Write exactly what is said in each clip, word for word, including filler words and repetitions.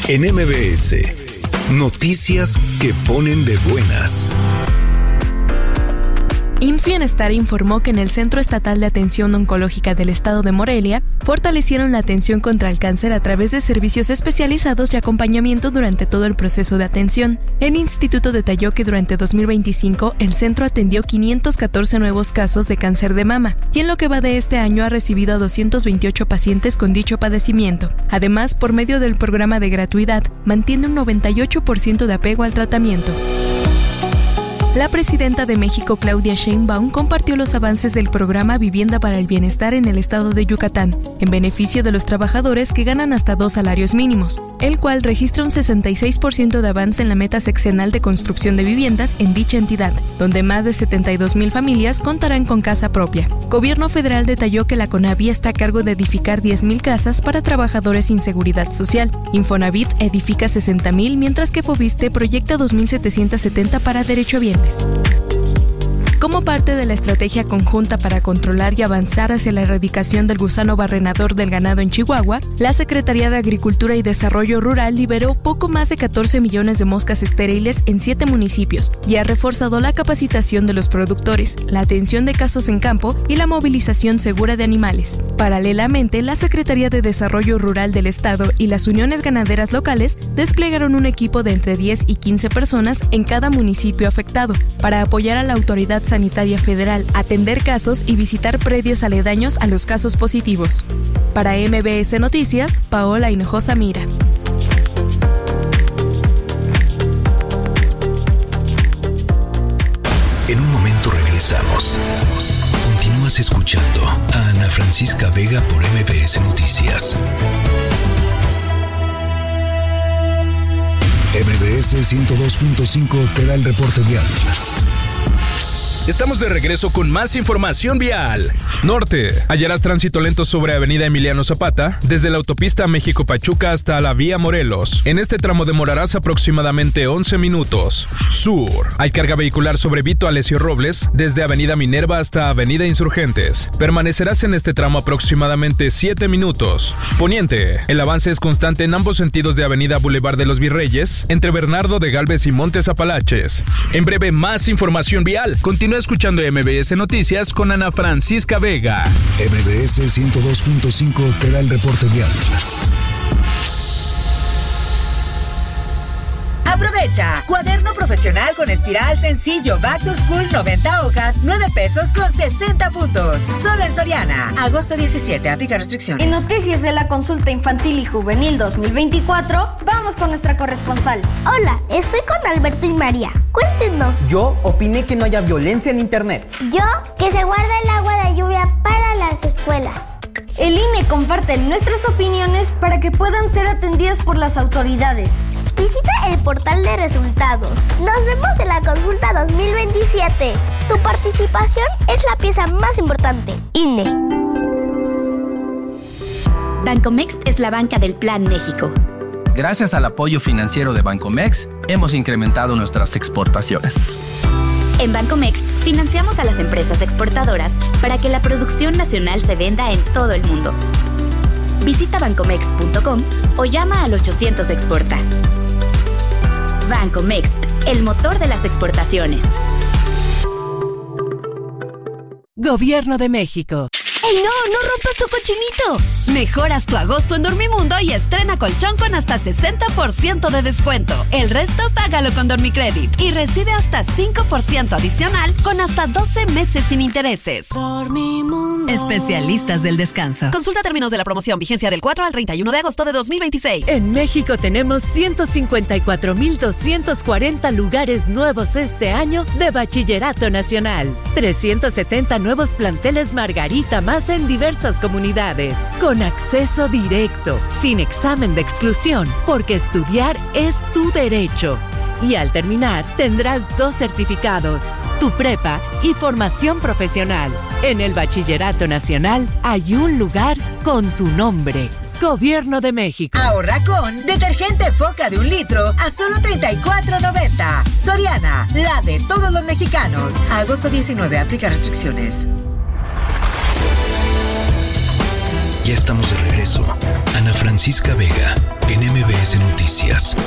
En M B S, noticias que ponen de buenas. I M S S Bienestar informó que en el Centro Estatal de Atención Oncológica del Estado de Morelia fortalecieron la atención contra el cáncer a través de servicios especializados y acompañamiento durante todo el proceso de atención. El instituto detalló que durante dos mil veinticinco el centro atendió quinientos catorce nuevos casos de cáncer de mama y en lo que va de este año ha recibido a doscientos veintiocho pacientes con dicho padecimiento. Además, por medio del programa de gratuidad, mantiene un noventa y ocho por ciento de apego al tratamiento. La presidenta de México, Claudia Sheinbaum, compartió los avances del programa Vivienda para el Bienestar en el estado de Yucatán, en beneficio de los trabajadores que ganan hasta dos salarios mínimos, el cual registra un sesenta y seis por ciento de avance en la meta sexenal de construcción de viviendas en dicha entidad, donde más de setenta y dos mil familias contarán con casa propia. Gobierno federal detalló que la CONAVI está a cargo de edificar diez mil casas para trabajadores sin seguridad social. Infonavit edifica sesenta mil, mientras que Fobiste proyecta dos mil setecientos setenta para derechohabientes. Como parte de la estrategia conjunta para controlar y avanzar hacia la erradicación del gusano barrenador del ganado en Chihuahua, la Secretaría de Agricultura y Desarrollo Rural liberó poco más de catorce millones de moscas estériles en siete municipios y ha reforzado la capacitación de los productores, la atención de casos en campo y la movilización segura de animales. Paralelamente, la Secretaría de Desarrollo Rural del Estado y las uniones ganaderas locales desplegaron un equipo de entre diez y quince personas en cada municipio afectado para apoyar a la autoridad sanitaria federal, atender casos y visitar predios aledaños a los casos positivos. Para M B S Noticias, Paola Hinojosa Mira. En un momento regresamos. Continúas escuchando a Ana Francisca Vega por M B S Noticias. M B S ciento dos punto cinco te da el reporte vial. Estamos de regreso con más información vial. Norte. Hallarás tránsito lento sobre Avenida Emiliano Zapata, desde la autopista México-Pachuca hasta la vía Morelos. En este tramo demorarás aproximadamente once minutos. Sur. Hay carga vehicular sobre Vito Alessio Robles, desde Avenida Minerva hasta Avenida Insurgentes. Permanecerás en este tramo aproximadamente siete minutos. Poniente. El avance es constante en ambos sentidos de Avenida Boulevard de los Virreyes, entre Bernardo de Galvez y Montes Apalaches. En breve, más información vial. Continúa escuchando M B S Noticias con Ana Francisca Vega. M B S ciento dos punto cinco te da el reporte vial. Aprovecha. Cuaderno profesional con espiral sencillo Back to School noventa hojas, nueve pesos con sesenta puntos. Solo en Soriana. Agosto diecisiete. Aplica restricciones. En noticias de la consulta infantil y juvenil dos mil veinticuatro, vamos con nuestra corresponsal. Hola, estoy con Alberto y María. Cuéntenos. Yo opiné que no haya violencia en internet. Yo, que se guarda el agua de lluvia para las escuelas. El I N E comparte nuestras opiniones para que puedan ser atendidas por las autoridades. Visita el portal de resultados. Nos vemos en la consulta dos mil veintisiete. Tu participación es la pieza más importante. I N E. Bancomext es la banca del Plan México. Gracias al apoyo financiero de Bancomext, hemos incrementado nuestras exportaciones. En Bancomext, financiamos a las empresas exportadoras para que la producción nacional se venda en todo el mundo. Visita bancomext punto com o llama al ochocientos exporta. Bancomext, el motor de las exportaciones. Gobierno de México. ¡Ey, no! ¡No rompas tu cochinito! Mejoras tu agosto en Dormimundo y estrena colchón con hasta sesenta por ciento de descuento. El resto págalo con Dormicredit y recibe hasta cinco por ciento adicional con hasta doce meses sin intereses. Dormimundo. Especialistas del descanso. Consulta términos de la promoción. Vigencia del cuatro al treinta y uno de agosto de dos mil veintiséis. En México tenemos ciento cincuenta y cuatro mil doscientos cuarenta lugares nuevos este año de Bachillerato Nacional. trescientos setenta nuevos planteles Margarita más en diversas comunidades, con acceso directo, sin examen de exclusión, porque estudiar es tu derecho. Y al terminar, tendrás dos certificados, tu prepa y formación profesional. En el Bachillerato Nacional hay un lugar con tu nombre. Gobierno de México. Ahorra con detergente Foca de un litro a solo treinta y cuatro noventa. Soriana, la de todos los mexicanos. Agosto diecinueve, aplica restricciones. Ya estamos de regreso. Ana Francisca Vega, en M B S Noticias.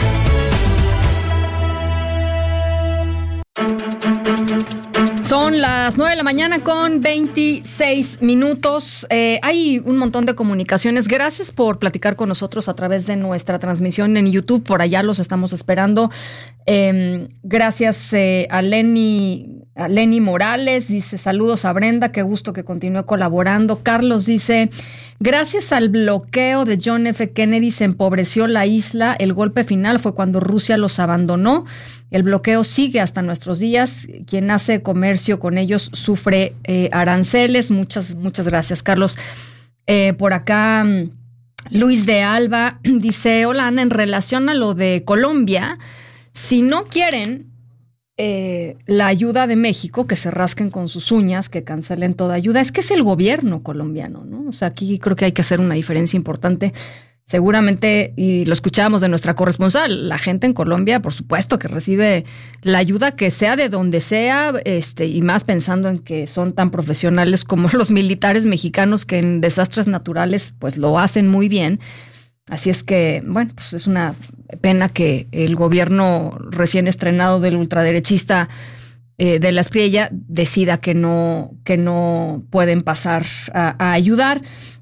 Son las nueve de la mañana con veintiséis minutos. Eh, hay un montón de comunicaciones. Gracias por platicar con nosotros a través de nuestra transmisión en YouTube. Por allá los estamos esperando. Eh, gracias eh, a Lenny, a Lenny Morales. Dice, saludos a Brenda. Qué gusto que continúe colaborando. Carlos dice, gracias al bloqueo de John F. Kennedy se empobreció la isla. El golpe final fue cuando Rusia los abandonó. El bloqueo sigue hasta nuestros días. Quien hace comercio con ellos sufre eh, aranceles. Muchas, muchas gracias, Carlos. Eh, por acá, Luis de Alba dice, hola, Ana, en relación a lo de Colombia, si no quieren eh, la ayuda de México, que se rasquen con sus uñas, que cancelen toda ayuda, es que es el gobierno colombiano, ¿no? O sea, aquí creo que hay que hacer una diferencia importante. Seguramente, y lo escuchábamos de nuestra corresponsal, la gente en Colombia, por supuesto, que recibe la ayuda que sea de donde sea, este, y más pensando en que son tan profesionales como los militares mexicanos que en desastres naturales pues lo hacen muy bien. Así es que, bueno, pues es una pena que el gobierno recién estrenado del ultraderechista eh, de la Espriella decida que no, que no pueden pasar a, a ayudar.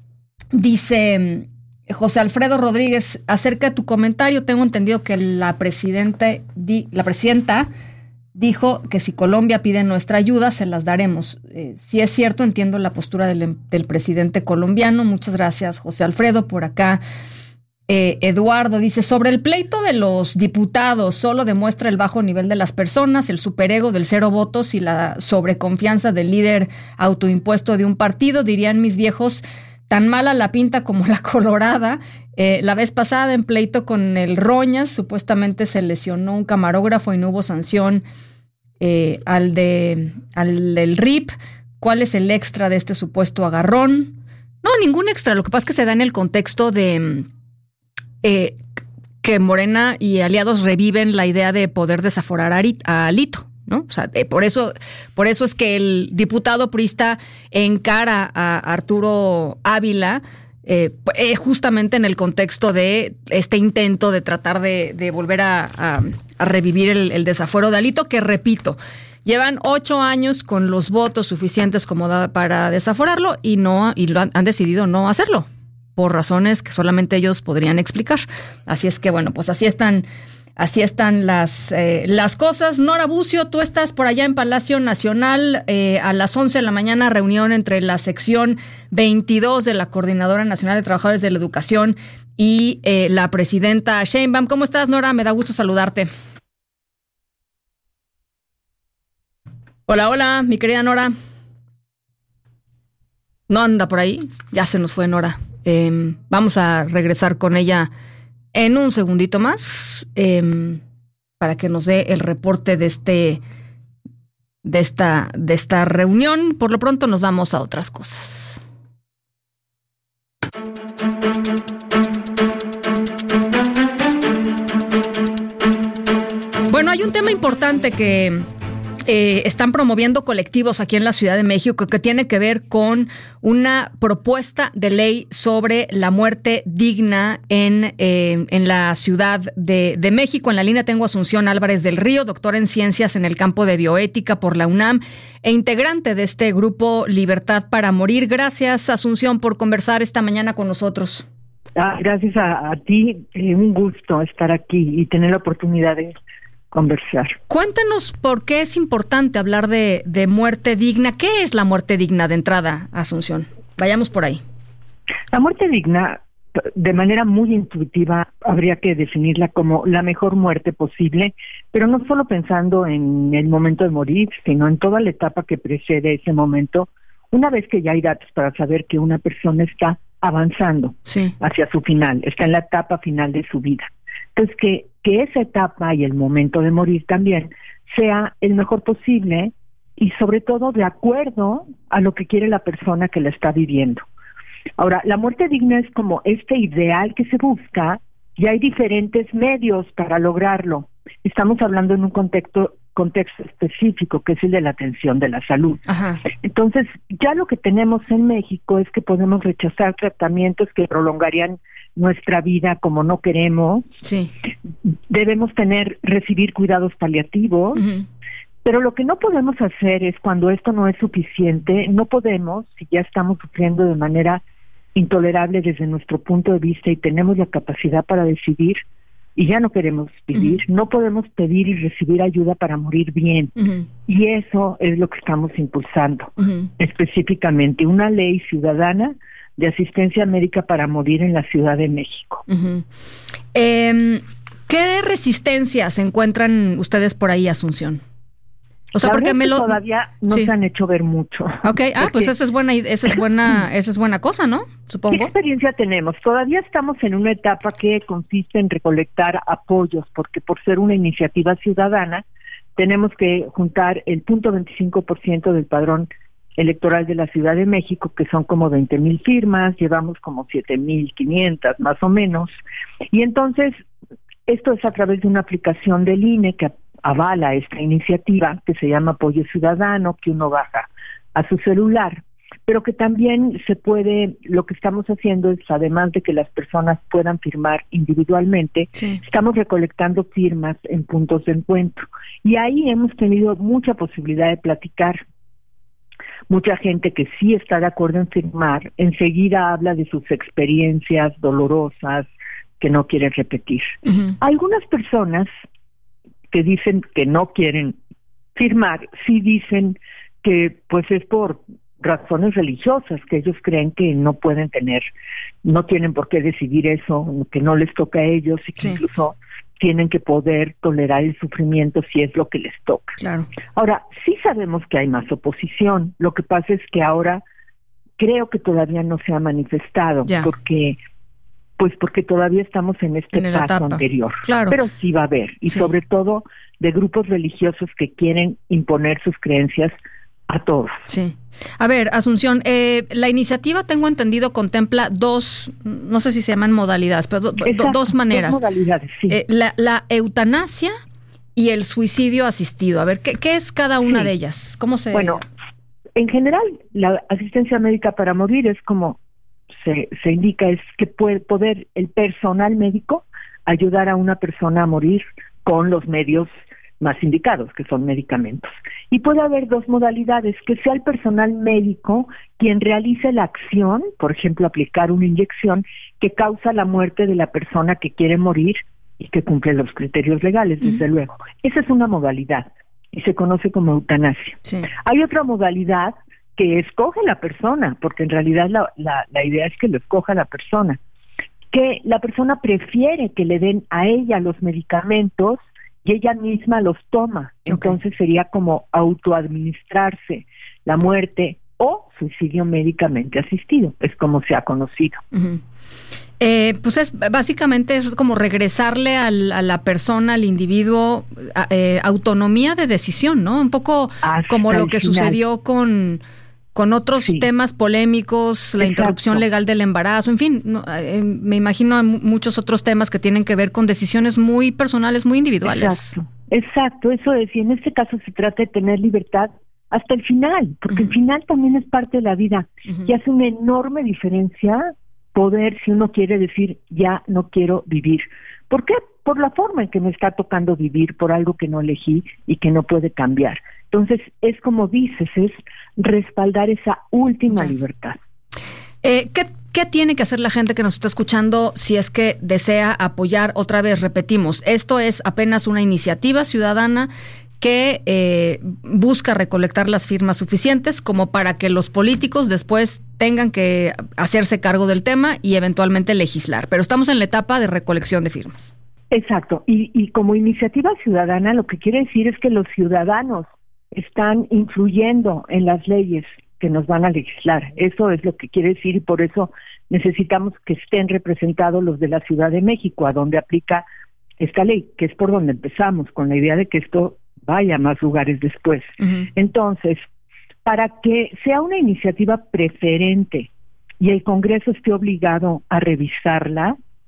Dice José Alfredo Rodríguez, acerca de tu comentario, tengo entendido que la presidenta, di, la presidenta dijo que si Colombia pide nuestra ayuda, se las daremos. Eh, si es cierto, entiendo la postura del, del presidente colombiano. Muchas gracias, José Alfredo. Por acá, eh, Eduardo dice, sobre el pleito de los diputados, solo demuestra el bajo nivel de las personas, el superego del cero votos y la sobreconfianza del líder autoimpuesto de un partido, dirían mis viejos. Tan mala la pinta como la colorada. Eh, la vez pasada en pleito con el Roñas, supuestamente se lesionó un camarógrafo y no hubo sanción eh, al, de, al del R I P. ¿Cuál es el extra de este supuesto agarrón? No, ningún extra. Lo que pasa es que se da en el contexto de eh, que Morena y aliados reviven la idea de poder desaforar a Alito, ¿no? O sea, eh, por eso, por eso es que el diputado priista encara a Arturo Ávila eh, eh, justamente en el contexto de este intento de tratar de, de volver a, a, a revivir el, el desafuero de Alito, que repito, llevan ocho años con los votos suficientes como da, para desaforarlo y no y lo han, han decidido no hacerlo por razones que solamente ellos podrían explicar. Así es que bueno, pues así están. Así están las, eh, las cosas. Nora Bucio, tú estás por allá en Palacio Nacional eh, a las once de la mañana, reunión entre la sección veintidós de la Coordinadora Nacional de Trabajadores de la Educación y eh, la presidenta Sheinbaum. ¿Cómo estás, Nora? Me da gusto saludarte. Hola, hola, mi querida Nora. ¿No anda por ahí? Ya se nos fue Nora. Eh, vamos a regresar con ella en un segundito más, eh, para que nos dé el reporte de este, de esta, de esta reunión. Por lo pronto nos vamos a otras cosas. Bueno, hay un tema importante que Eh, están promoviendo colectivos aquí en la Ciudad de México que tiene que ver con una propuesta de ley sobre la muerte digna en, eh, en la Ciudad de, de México. En la línea tengo a Asunción Álvarez del Río, doctora en Ciencias en el campo de Bioética por la UNAM e integrante de este grupo Libertad para Morir. Gracias, Asunción, por conversar esta mañana con nosotros. Ah, gracias a, a ti, eh, un gusto estar aquí y tener la oportunidad de conversar. Cuéntanos por qué es importante hablar de, de muerte digna. ¿Qué es la muerte digna de entrada, Asunción? Vayamos por ahí. La muerte digna, de manera muy intuitiva, habría que definirla como la mejor muerte posible, pero no solo pensando en el momento de morir, sino en toda la etapa que precede ese momento, una vez que ya hay datos para saber que una persona está avanzando sí. hacia su final, está en la etapa final de su vida. Entonces, que, que esa etapa y el momento de morir también sea el mejor posible y sobre todo de acuerdo a lo que quiere la persona que la está viviendo. Ahora, la muerte digna es como este ideal que se busca y hay diferentes medios para lograrlo. Estamos hablando en un contexto contexto específico, que es el de la atención de la salud. Ajá. Entonces, ya lo que tenemos en México es que podemos rechazar tratamientos que prolongarían nuestra vida como no queremos. Sí. Debemos tener, recibir cuidados paliativos. Uh-huh. Pero lo que no podemos hacer es, cuando esto no es suficiente, no podemos, si ya estamos sufriendo de manera intolerable desde nuestro punto de vista y tenemos la capacidad para decidir y ya no queremos vivir, uh-huh. no podemos pedir y recibir ayuda para morir bien. Uh-huh. Y eso es lo que estamos impulsando, uh-huh. específicamente una ley ciudadana de asistencia médica para morir en la Ciudad de México. Uh-huh. Eh, ¿Qué resistencias encuentran ustedes por ahí, Asunción? O sea, la porque me lo todavía no sí. se han hecho ver mucho. Okay, ah, pues esa es buena, esa es buena, esa es buena cosa, ¿no? Supongo. ¿Qué experiencia tenemos? Todavía estamos en una etapa que consiste en recolectar apoyos, porque por ser una iniciativa ciudadana tenemos que juntar el punto veinticinco por ciento del padrón electoral de la Ciudad de México, que son como veinte mil firmas, llevamos como siete mil quinientas más o menos, y entonces esto es a través de una aplicación del I N E que avala esta iniciativa, que se llama Apoyo Ciudadano, que uno baja a su celular, pero que también se puede, lo que estamos haciendo es, además de que las personas puedan firmar individualmente, sí. estamos recolectando firmas en puntos de encuentro, y ahí hemos tenido mucha posibilidad de platicar. Mucha gente que sí está de acuerdo en firmar, enseguida habla de sus experiencias dolorosas que no quieren repetir. Uh-huh. Algunas personas que dicen que no quieren firmar, sí dicen que pues es por razones religiosas, que ellos creen que no pueden tener, no tienen por qué decidir eso, que no les toca a ellos y que sí. incluso tienen que poder tolerar el sufrimiento si es lo que les toca. Claro. Ahora, sí sabemos que hay más oposición, lo que pasa es que ahora creo que todavía no se ha manifestado, ya. porque pues porque todavía estamos en este en paso etapa. anterior. Claro. Pero sí va a haber, y sí. sobre todo de grupos religiosos que quieren imponer sus creencias a todos. Sí. A ver, Asunción, eh, la iniciativa, tengo entendido, contempla dos, no sé si se llaman modalidades, pero do, Exacto, dos maneras. Dos modalidades, sí. Eh, la, la eutanasia y el suicidio asistido. A ver, ¿qué, qué es cada una sí. de ellas? ¿Cómo se...? Bueno, en general, la asistencia médica para morir es como se, se indica, es que puede poder el personal médico ayudar a una persona a morir con los medios más indicados, que son medicamentos. Y puede haber dos modalidades, que sea el personal médico quien realice la acción, por ejemplo, aplicar una inyección que causa la muerte de la persona que quiere morir y que cumple los criterios legales, uh-huh. desde luego. Esa es una modalidad y se conoce como eutanasia. Sí. Hay otra modalidad que escoge la persona, porque en realidad la, la, la idea es que lo escoja la persona, que la persona prefiere que le den a ella los medicamentos y ella misma los toma. Entonces okay. sería como autoadministrarse la muerte o suicidio médicamente asistido, es como se ha conocido. Uh-huh. Eh, pues es básicamente es como regresarle al, a la persona, al individuo, eh, autonomía de decisión, ¿no? Un poco Hasta como lo que final. sucedió con... con otros sí. temas polémicos, la Exacto. interrupción legal del embarazo, en fin, no, eh, me imagino muchos otros temas que tienen que ver con decisiones muy personales, muy individuales. Exacto, Exacto. eso es, y en este caso se trata de tener libertad hasta el final, porque uh-huh. el final también es parte de la vida, uh-huh. y hace una enorme diferencia poder, si uno quiere decir, ya no quiero vivir. ¿Por qué? Por la forma en que me está tocando vivir, por algo que no elegí y que no puede cambiar. Entonces, es como dices, es respaldar esa última sí. libertad. Eh, ¿qué, ¿Qué tiene que hacer la gente que nos está escuchando si es que desea apoyar? Otra vez, repetimos, esto es apenas una iniciativa ciudadana que eh, busca recolectar las firmas suficientes como para que los políticos después tengan que hacerse cargo del tema y eventualmente legislar. Pero estamos en la etapa de recolección de firmas. Exacto. Y, y como iniciativa ciudadana, lo que quiere decir es que los ciudadanos están influyendo en las leyes que nos van a legislar. Eso es lo que quiere decir, y por eso necesitamos que estén representados los de la Ciudad de México, a donde aplica esta ley, que es por donde empezamos, con la idea de que esto vaya a más lugares después. Uh-huh. Entonces, para que sea una iniciativa preferente y el Congreso esté obligado a revisarla,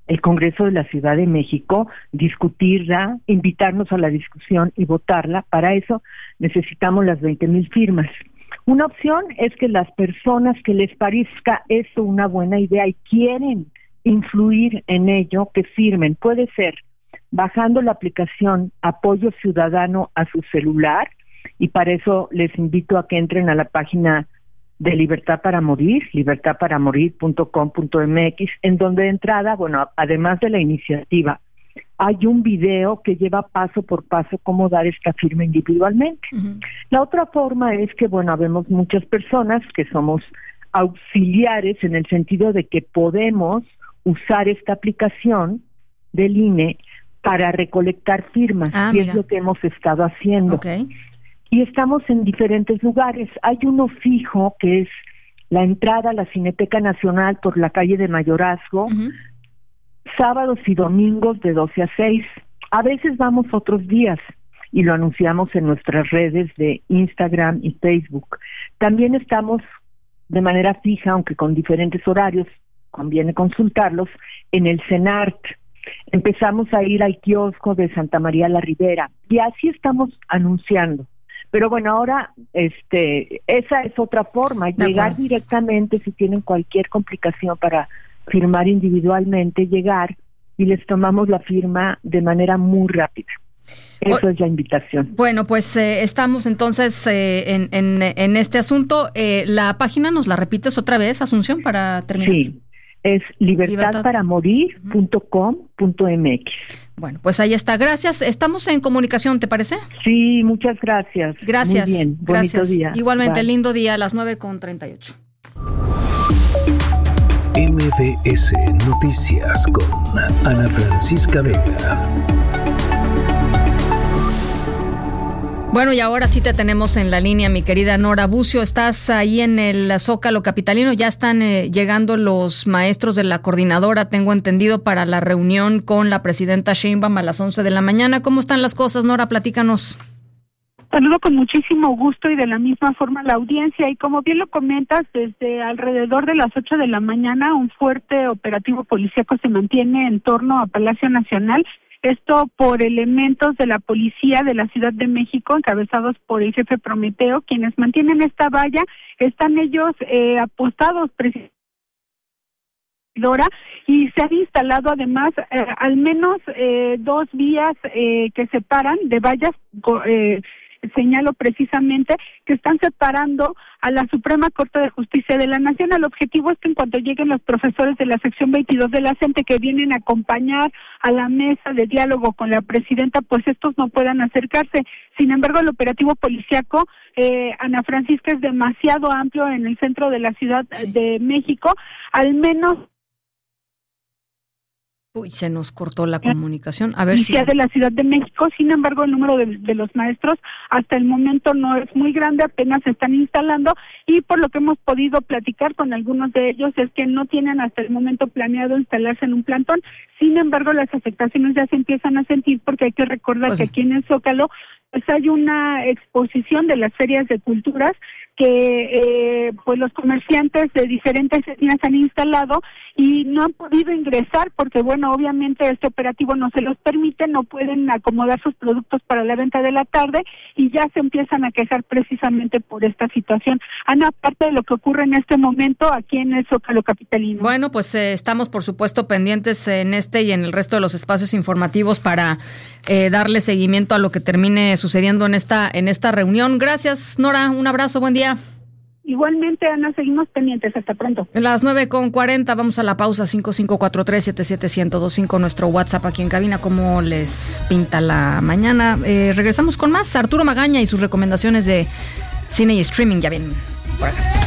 el Congreso de la Ciudad de México, discutirla, invitarnos a la discusión y votarla. Para eso necesitamos las veinte mil firmas. Una opción es que las personas que les parezca esto una buena idea y quieren influir en ello, que firmen. Puede ser bajando la aplicación Apoyo Ciudadano a su celular, y para eso les invito a que entren a la página de Libertad para Morir, libertad para morir punto com punto m x, en donde de entrada, bueno, además de la iniciativa, hay un video que lleva paso por paso cómo dar esta firma individualmente. Uh-huh. La otra forma es que, bueno, habemos muchas personas que somos auxiliares en el sentido de que podemos usar esta aplicación del I N E para recolectar firmas, ah, y mira. Es lo que hemos estado haciendo. Okay. Y estamos en diferentes lugares. Hay uno fijo que es la entrada a la Cineteca Nacional por la calle de Mayorazgo, uh-huh. sábados y domingos de doce a seis. A veces vamos otros días y lo anunciamos en nuestras redes de Instagram y Facebook. También estamos de manera fija, aunque con diferentes horarios, conviene consultarlos, en el CENART. Empezamos a ir al kiosco de Santa María la Ribera y así estamos anunciando. Pero bueno, ahora este esa es otra forma, llegar directamente si tienen cualquier complicación para firmar individualmente, llegar y les tomamos la firma de manera muy rápida. Eso o, es la invitación. Bueno, pues eh, estamos entonces eh, en, en, en este asunto. Eh, ¿La página nos la repites otra vez, Asunción, para terminar? Sí, es libertad para morir punto com punto m x. Bueno, pues ahí está. Gracias. Estamos en comunicación, ¿te parece? Sí, muchas gracias. Gracias. Muy bien. Gracias. Bonito día. Igualmente, Bye. Lindo día a las nueve con treinta y ocho. M B S Noticias con Ana Francisca Vega. Bueno, y ahora sí te tenemos en la línea, mi querida Nora Bucio. Estás ahí en el Zócalo capitalino. Ya están eh, llegando los maestros de la coordinadora, tengo entendido, para la reunión con la presidenta Sheinbaum a las once de la mañana. ¿Cómo están las cosas, Nora? Platícanos. Saludo con muchísimo gusto y de la misma forma la audiencia. Y como bien lo comentas, desde alrededor de las ocho de la mañana un fuerte operativo policíaco se mantiene en torno a Palacio Nacional. Esto por elementos de la policía de la Ciudad de México, encabezados por el jefe Prometeo, quienes mantienen esta valla. Están ellos eh, apostados precisamente y se han instalado además eh, al menos eh, dos vías eh, que separan de vallas, eh, señalo precisamente que están separando a la Suprema Corte de Justicia de la Nación. El objetivo es que en cuanto lleguen los profesores de la sección veintidós de la CENTE que vienen a acompañar a la mesa de diálogo con la presidenta, pues estos no puedan acercarse. Sin embargo, el operativo policíaco, eh, Ana Francisca, es demasiado amplio en el centro de la Ciudad sí. de México, al menos. Uy, se nos cortó la comunicación. A ver si... de la Ciudad de México. Sin embargo, el número de, de los maestros hasta el momento no es muy grande, apenas se están instalando, y por lo que hemos podido platicar con algunos de ellos es que no tienen hasta el momento planeado instalarse en un plantón. Sin embargo, las afectaciones ya se empiezan a sentir, porque hay que recordar pues que aquí en el Zócalo pues hay una exposición de las ferias de culturas que eh, pues los comerciantes de diferentes etnias han instalado y no han podido ingresar porque, bueno, obviamente este operativo no se los permite, no pueden acomodar sus productos para la venta de la tarde y ya se empiezan a quejar precisamente por esta situación. Ana, aparte de lo que ocurre en este momento aquí en el Zócalo capitalino. Bueno, pues eh, estamos por supuesto pendientes en este y en el resto de los espacios informativos para eh, darle seguimiento a lo que termine sucediendo en esta en esta reunión. Gracias, Nora, un abrazo, buen día. Igualmente, Ana, seguimos pendientes. Hasta pronto. En las nueve con cuarenta, vamos a la pausa. Cinco cinco cuatro tres siete siete uno cero dos cinco, nuestro WhatsApp aquí en cabina. ¿Cómo les pinta la mañana? Eh, regresamos con más. Arturo Magaña y sus recomendaciones de cine y streaming. Ya vienen por acá.